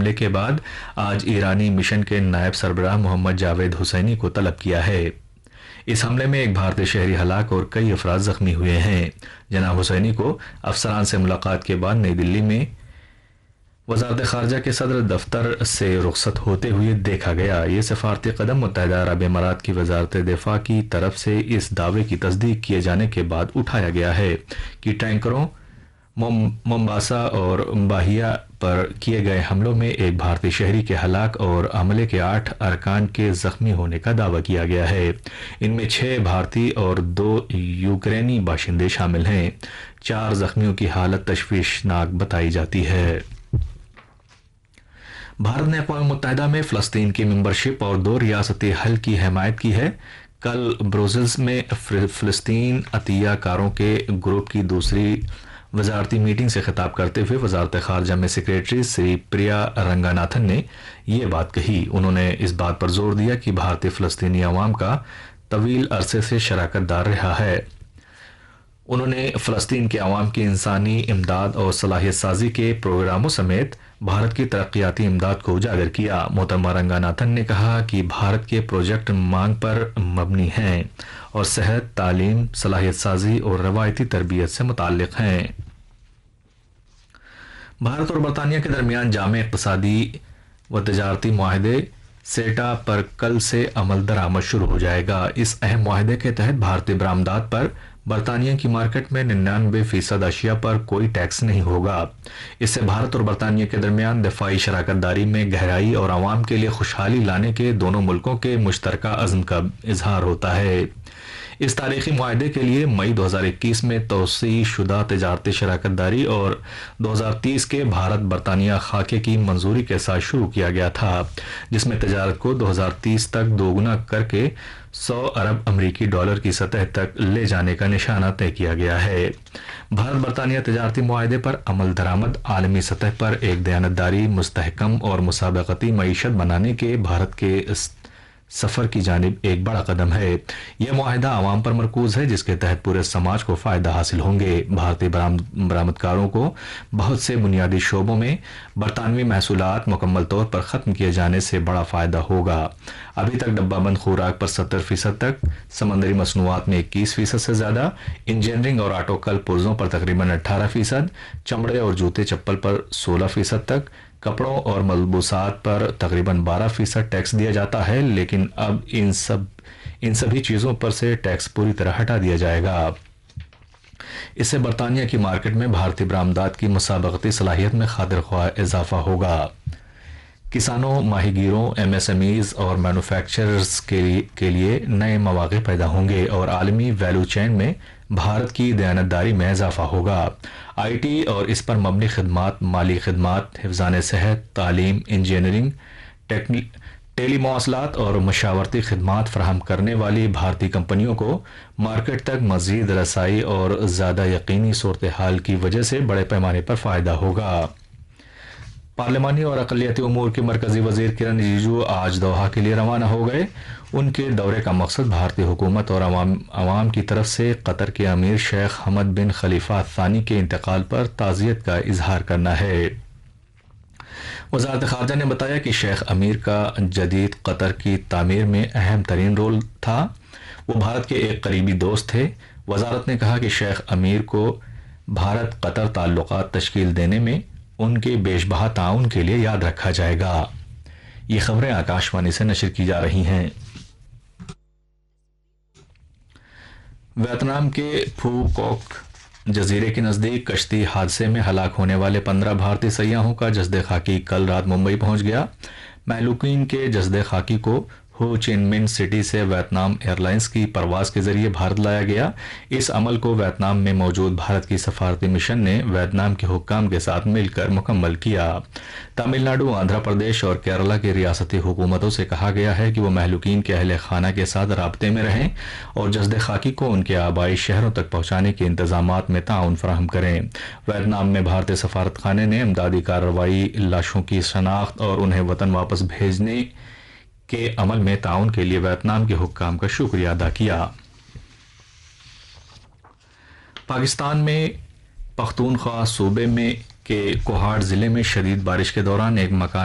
حملے کے بعد آج ایرانی مشن کے نائب سربراہ محمد جاوید حسینی کو طلب کیا ہے۔ اس حملے میں ایک بھارتی شہری ہلاک اور کئی افراد زخمی ہوئے ہیں۔ جناب حسینی کو افسران سے ملاقات کے بعد نئی دلی میں وزارت خارجہ کے صدر دفتر سے رخصت ہوتے ہوئے دیکھا گیا۔ یہ سفارتی قدم متحدہ عرب امارات کی وزارت دفاع کی طرف سے اس دعوے کی تصدیق کیے جانے کے بعد اٹھایا گیا ہے کہ ٹینکروں مومباسا اور باہیا پر کیے گئے حملوں میں ایک بھارتی شہری کے ہلاک اور حملے کے 8 ارکان کے زخمی ہونے کا دعویٰ کیا گیا ہے۔ ان میں 6 بھارتی اور 2 یوکرینی باشندے شامل ہیں۔ 4 زخمیوں کی حالت تشویشناک بتائی جاتی ہے۔ بھارت نے اقوام متحدہ میں فلسطین کی ممبرشپ اور 2 ریاستی حل کی حمایت کی ہے۔ کل بروسلز میں فلسطین عطیہ کاروں کے گروپ کی دوسری وزارتی میٹنگ سے خطاب کرتے ہوئے وزارت خارجہ میں سیکریٹری سری پریا رنگاناتھن نے یہ بات کہی۔ انہوں نے اس بات پر زور دیا کہ بھارتی فلسطینی عوام کا طویل عرصے سے شراکت دار رہا ہے۔ انہوں نے فلسطین کے عوام کی انسانی امداد اور صلاحیت سازی کے پروگراموں سمیت بھارت کی ترقیاتی امداد کو اجاگر کیا۔ محترمہ رنگاناتھن نے کہا کہ بھارت کے پروجیکٹ مانگ پر مبنی ہیں اور صحت، تعلیم، صلاحیت سازی اور روایتی تربیت سے متعلق ہیں۔ بھارت اور برطانیہ کے درمیان جامع اقتصادی و تجارتی معاہدے سیٹا پر کل سے عمل درآمد شروع ہو جائے گا۔ اس اہم معاہدے کے تحت بھارتی برآمدات پر برطانیہ کی مارکیٹ میں 99% اشیاء پر کوئی ٹیکس نہیں ہوگا۔ اس سے بھارت اور برطانیہ کے درمیان دفاعی شراکت داری میں گہرائی اور عوام کے لیے خوشحالی لانے کے دونوں ملکوں کے مشترکہ عزم کا اظہار ہوتا ہے۔ اس تاریخی معاہدے کے لیے مئی 2021 میں توسیع شدہ تجارتی شراکت داری اور 2030 کے بھارت برطانیہ خاکے کی منظوری کے ساتھ شروع کیا گیا تھا، جس میں تجارت کو 2030 تک دوگنا کر کے 100 ارب امریکی ڈالر کی سطح تک لے جانے کا نشانہ طے کیا گیا ہے۔ بھارت برطانیہ تجارتی معاہدے پر عمل درآمد عالمی سطح پر ایک دیانتداری، مستحکم اور مسابقتی معیشت بنانے کے بھارت کے سفر کی جانب ایک بڑا قدم ہے۔ یہ معاہدہ عوام پر مرکوز ہے، جس کے تحت پورے سماج کو فائدہ حاصل ہوں گے۔ بھارتی برآمدکاروں کو بہت سے بنیادی شعبوں میں برطانوی محصولات مکمل طور پر ختم کیے جانے سے بڑا فائدہ ہوگا۔ ابھی تک ڈبہ بند خوراک پر 70% تک، سمندری مصنوعات میں 21% سے زیادہ، انجینئرنگ اور آٹو کل پرزوں پر تقریباً 18%، چمڑے اور جوتے چپل پر 16% تک، کپڑوں اور ملبوسات پر تقریباً 12% ٹیکس دیا جاتا ہے، لیکن اب ان سبھی چیزوں پر سے ٹیکس پوری طرح ہٹا دیا جائے گا۔ اس سے برطانیہ کی مارکیٹ میں بھارتی برآمدات کی مسابقتی صلاحیت میں خاطر خواہ اضافہ ہوگا۔ کسانوں، ماہی گیروں، MSMEs اور مینوفیکچررز کے لیے نئے مواقع پیدا ہوں گے اور عالمی ویلیو چین میں بھارت کی دیانتداری میں اضافہ ہوگا۔ IT اور اس پر مبنی خدمات، مالی خدمات، حفظان صحت، تعلیم، انجینئرنگ، ٹیلی مواصلات اور مشاورتی خدمات فراہم کرنے والی بھارتی کمپنیوں کو مارکیٹ تک مزید رسائی اور زیادہ یقینی صورتحال کی وجہ سے بڑے پیمانے پر فائدہ ہوگا۔ پارلیمانی اور اقلیتی امور کے مرکزی وزیر کرن رجیجو آج دوحہ کے لیے روانہ ہو گئے۔ ان کے دورے کا مقصد بھارتی حکومت اور عوام کی طرف سے قطر کے امیر شیخ حمد بن خلیفہ الثانی کے انتقال پر تعزیت کا اظہار کرنا ہے۔ وزارت خارجہ نے بتایا کہ شیخ امیر کا جدید قطر کی تعمیر میں اہم ترین رول تھا۔ وہ بھارت کے ایک قریبی دوست تھے۔ وزارت نے کہا کہ شیخ امیر کو بھارت قطر تعلقات تشکیل دینے میں ان کے بیش بہا تعاون کے لیے یاد رکھا جائے گا۔ یہ خبریں آکاشوانی سے نشر کی جا رہی ہیں۔ ویتنام کے پھو کوک جزیرے کے نزدیک کشتی حادثے میں ہلاک ہونے والے 15 بھارتی سیاحوں کا جسد خاکی کل رات ممبئی پہنچ گیا۔ مہلوکین کے جسد خاکی کو ہو چن من سٹی سے ویتنام ایئر لائنز کی پرواز کے ذریعے بھارت لایا گیا۔ اس عمل کو ویتنام میں موجود بھارت کی سفارتی مشن نے ویتنام کے حکام کے ساتھ مل کر مکمل کیا۔ تمل ناڈو، آندھرا پردیش اور کیرالہ کی ریاستی حکومتوں سے کہا گیا ہے کہ وہ مہلوکین کے اہل خانہ کے ساتھ رابطے میں رہیں اور جسد خاکی کو ان کے آبائی شہروں تک پہنچانے کے انتظامات میں تعاون فراہم کریں۔ ویتنام میں بھارتی سفارت خانے نے امدادی کارروائی، لاشوں کی شناخت اور انہیں وطن واپس بھیجنے کے عمل میں تعاون کے لیے ویتنام کے حکام کا شکریہ ادا کیا۔ پاکستان میں پختونخوا صوبے میں کے کوہاٹ ضلع میں شدید بارش کے دوران ایک مکان